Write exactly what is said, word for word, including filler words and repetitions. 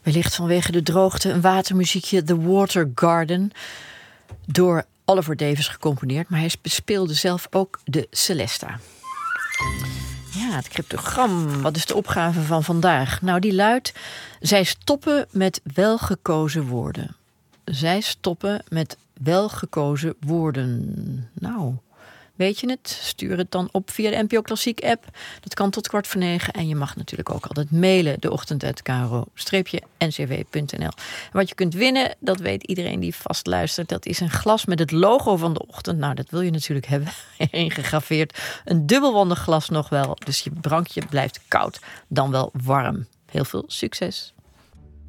Wellicht vanwege de droogte een watermuziekje The Water Garden. Door Oliver Davies gecomponeerd. Maar hij speelde zelf ook de Celesta. Ja, het cryptogram. Wat is de opgave van vandaag? Nou, die luidt: zij stoppen met welgekozen woorden. Zij stoppen met welgekozen woorden. Nou, weet je het? Stuur het dan op via de N P O Klassiek app. Dat kan tot kwart voor negen. En je mag natuurlijk ook altijd mailen. De ochtend at k r o n c w punt n l. Wat je kunt winnen, dat weet iedereen die vast luistert. Dat is een glas met het logo van de ochtend. Nou, dat wil je natuurlijk hebben. Ingegraveerd. Een dubbelwandig glas nog wel. Dus je drankje blijft koud. Dan wel warm. Heel veel succes.